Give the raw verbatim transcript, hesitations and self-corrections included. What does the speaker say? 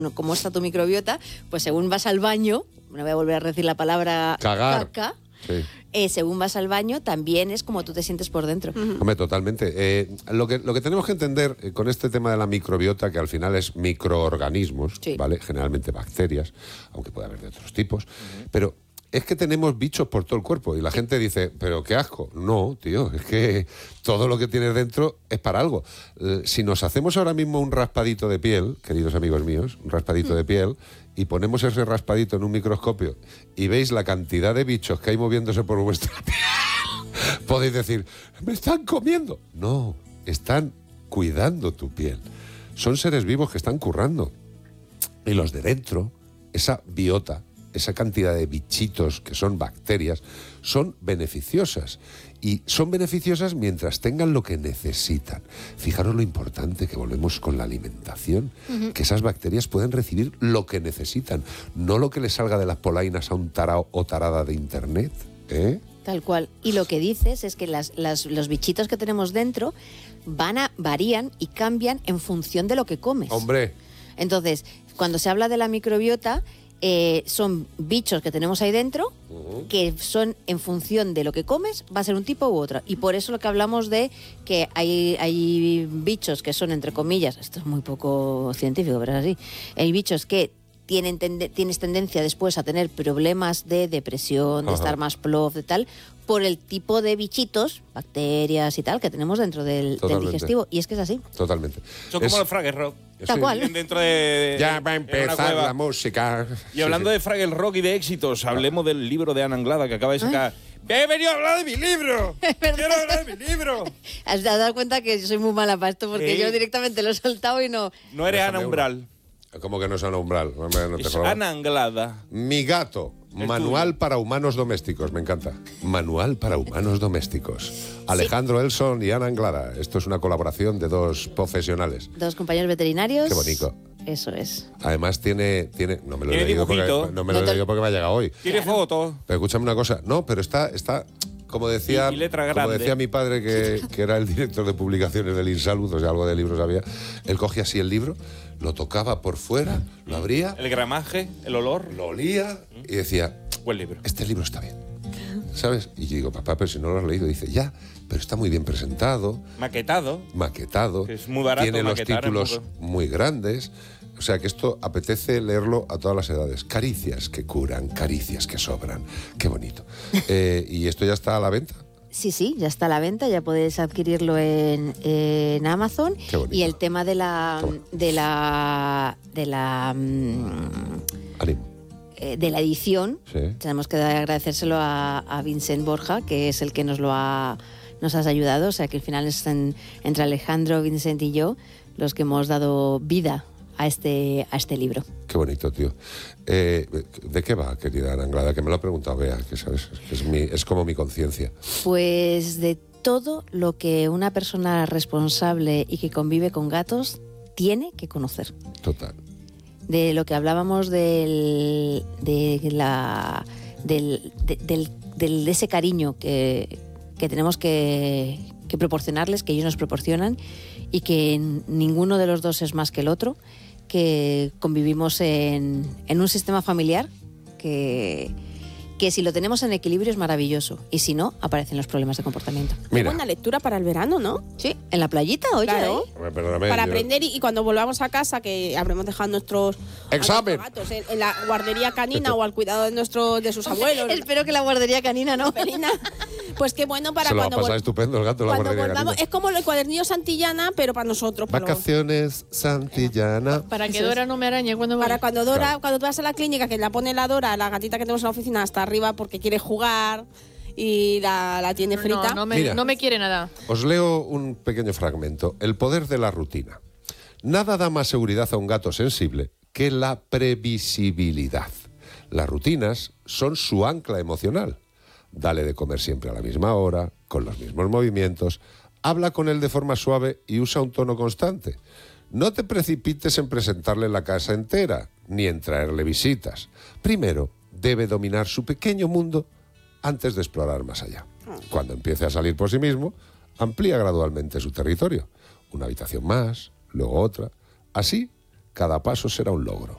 cómo está tu microbiota, pues según vas al baño, no voy a volver a decir la palabra cagar, caca, sí. eh, según vas al baño también es como tú te sientes por dentro. Uh-huh. Hombre, totalmente. Eh, lo, que, lo que tenemos que entender eh, con este tema de la microbiota, que al final es microorganismos, sí. ¿vale? Generalmente bacterias, aunque puede haber de otros tipos, uh-huh. pero es que tenemos bichos por todo el cuerpo y la gente dice, pero qué asco. No, tío, es que todo lo que tienes dentro es para algo. Eh, si nos hacemos ahora mismo un raspadito de piel, queridos amigos míos, un raspadito mm. de piel, y ponemos ese raspadito en un microscopio y veis la cantidad de bichos que hay moviéndose por vuestra piel, podéis decir, me están comiendo. No, están cuidando tu piel. Son seres vivos que están currando. Y los de dentro, esa biota, esa cantidad de bichitos que son bacterias, son beneficiosas. Y son beneficiosas mientras tengan lo que necesitan. Fijaros lo importante que volvemos con la alimentación, uh-huh. que esas bacterias pueden recibir lo que necesitan, no lo que les salga de las polainas a un tarao o tarada de internet, ¿eh? Tal cual. Y lo que dices es que las, las, los bichitos que tenemos dentro van a, varían y cambian en función de lo que comes. ¡Hombre! Entonces, cuando se habla de la microbiota, Eh, son bichos que tenemos ahí dentro, uh-huh. que son en función de lo que comes, va a ser un tipo u otro. Y por eso lo que hablamos de que hay, hay bichos que son, entre comillas, esto es muy poco científico, pero es así, hay bichos que tienen tende, tienes tendencia después a tener problemas de depresión, de uh-huh. estar más plof, de tal, por el tipo de bichitos, bacterias y tal, que tenemos dentro del, del digestivo. Y es que es así. Totalmente. Son como es... los Fraggle Rock. Tal sí. cual. Dentro de, ya va a empezar la música. Y hablando sí, sí. de Fraggle Rock y de éxitos, hablemos del libro de Ana Anglada que acaba de sacar. ¡He venido a hablar de mi libro! ¡Quiero hablar de mi libro! Has dado cuenta que soy muy mala para esto porque ¿Eh? yo directamente lo he soltado y no... No eres Ana Umbral. ¿Cómo que no es Ana Umbral? No te es Ana Anglada. Mi gato. Manual para humanos domésticos, me encanta. Manual para humanos domésticos. Alejandro sí. Elson y Ana Anglada. Esto es una colaboración de dos profesionales. Dos compañeros veterinarios. Qué bonito. Eso es. Además tiene... tiene no me lo he leído porque, no me lo he leído porque me ha llegado hoy. Tiene claro. fotos. Pero escúchame una cosa. No, pero está... está como decía, y, y como decía mi padre, que, que era el director de publicaciones del Insalud, o sea, algo de libros había, él cogía así el libro, lo tocaba por fuera, lo abría... El gramaje, el olor. Lo olía y decía... Buen libro. Este libro está bien. ¿Sabes? Y yo digo, papá, pero si no lo has leído. Dice, ya, pero está muy bien presentado. Maquetado. Maquetado. Que es muy barato. Tiene los títulos muy... muy grandes. O sea que esto apetece leerlo a todas las edades. Caricias que curan, caricias que sobran. Qué bonito. eh, ¿Y esto ya está a la venta? Sí, sí, ya está a la venta, ya puedes adquirirlo en, en Amazon. Qué bonito. Y el tema de la... de la... de la... Um, Ánimo. de la edición, sí. tenemos que agradecérselo a, a Vincent Borja, que es el que nos lo ha nos has ayudado, o sea que al final es en, entre Alejandro, Vincent y yo los que hemos dado vida a este a este libro. Qué bonito, tío. Eh, ¿De qué va, querida Ana Anglada? Que me lo ha preguntado Bea, que sabes, que es, mi, es como mi conciencia. Pues de todo lo que una persona responsable y que convive con gatos tiene que conocer. Total. De lo que hablábamos del, de, la, del, de, del, del, de ese cariño que, que tenemos que, que proporcionarles, que ellos nos proporcionan, y que ninguno de los dos es más que el otro, que convivimos en, en un sistema familiar que... que si lo tenemos en equilibrio es maravilloso, y si no, aparecen los problemas de comportamiento. Mira. Buena lectura para el verano, ¿no? Sí, en la playita, oye. Claro. ¿eh? Perdóname, para yo... aprender y, y cuando volvamos a casa, que habremos dejado nuestros, ¡examen! A nuestros gatos en, en la guardería canina o al cuidado de nuestros de sus abuelos. Espero que la guardería canina no. Pelina. Pues qué bueno para Se lo cuando va a pasar estupendo el gato en la guardería volvamos. canina. Es como el cuadernillo Santillana, pero para nosotros. Para Vacaciones los... Santillana. Para que Dora no me arañe cuando Para voy. cuando Dora, claro. cuando tú vas a la clínica, que la pone la Dora, la gatita que tenemos en la oficina, hasta arriba porque quiere jugar y la, la tiene frita. No, no, me, Mira, no me quiere nada. Os leo un pequeño fragmento. El poder de la rutina. Nada da más seguridad a un gato sensible que la previsibilidad. Las rutinas son su ancla emocional. Dale de comer siempre a la misma hora, con los mismos movimientos. Habla con él de forma suave y usa un tono constante. No te precipites en presentarle la casa entera, ni en traerle visitas. Primero, debe dominar su pequeño mundo antes de explorar más allá. Cuando empiece a salir por sí mismo, amplía gradualmente su territorio. Una habitación más, luego otra. Así, cada paso será un logro.